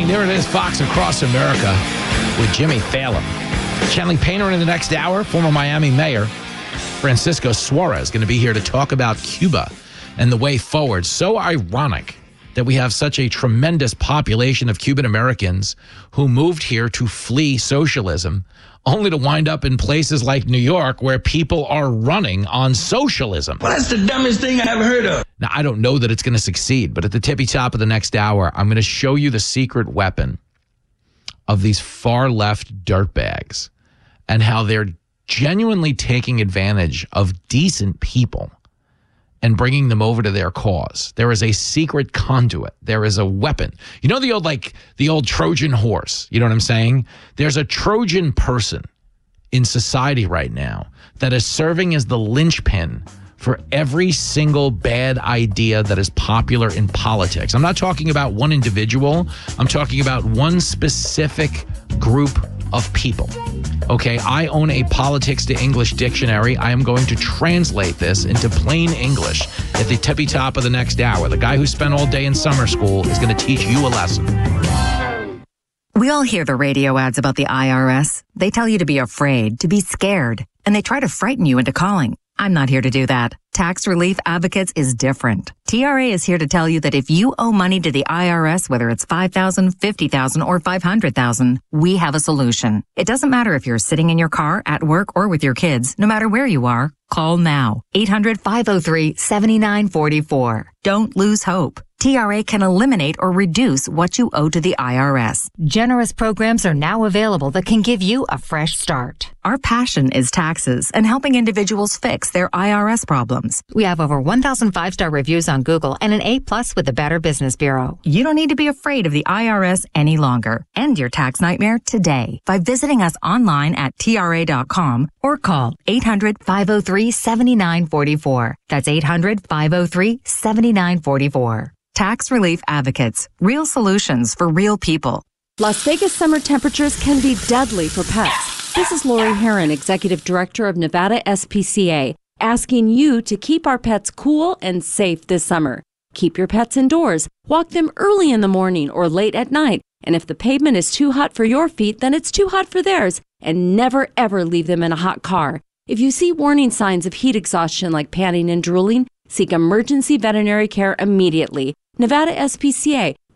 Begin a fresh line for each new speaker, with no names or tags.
morning. There it is, Fox Across America with Jimmy Fallon. Channeling Painter in the next hour, former Miami Mayor Francisco Suarez going to be here to talk about Cuba and the way forward. So ironic that we have such a tremendous population of Cuban Americans who moved here to flee socialism, only to wind up in places like New York where people are running on socialism.
Well, that's the dumbest thing I ever heard of.
Now, I don't know that it's going to succeed, but at the tippy top of the next hour, I'm going to show you the secret weapon of these far left dirtbags and how they're genuinely taking advantage of decent people and bringing them over to their cause. There is a secret conduit. There is a weapon. You know the old Trojan horse? You know what I'm saying? There's a Trojan person in society right now that is serving as the linchpin for every single bad idea that is popular in politics. I'm not talking about one individual. I'm talking about one specific group of people. Okay, I own a politics to English dictionary. I am going to translate this into plain English at the tippy top of the next hour. The guy who spent all day in summer school is going to teach you a lesson.
We all hear the radio ads about the IRS. They tell you to be afraid, to be scared, and they try to frighten you into calling. I'm not here to do that. Tax Relief Advocates is different. TRA is here to tell you that if you owe money to the IRS, whether it's $5,000, $50,000, or $500,000, we have a solution. It doesn't matter if you're sitting in your car, at work, or with your kids. No matter where you are, call now. 800-503-7944. Don't lose hope. TRA can eliminate or reduce what you owe to the IRS.
Generous programs are now available that can give you a fresh start.
Our passion is taxes and helping individuals fix their IRS problems.
We have over 1,000 5-star reviews on Google and an A+ with the Better Business Bureau.
You don't need to be afraid of the IRS any longer. End your tax nightmare today by visiting us online at TRA.com or call 800-503-7944. That's 800-503-7944. Tax Relief Advocates. Real solutions for real people.
Las Vegas summer temperatures can be deadly for pets. This is Lori Heron, Executive Director of Nevada SPCA, asking you to keep our pets cool and safe this summer. Keep your pets indoors. Walk them early in the morning or late at night. And if the pavement is too hot for your feet, then it's too hot for theirs. And never, ever leave them in a hot car. If you see warning signs of heat exhaustion like panting and drooling, seek emergency veterinary care immediately. Nevada SPCA,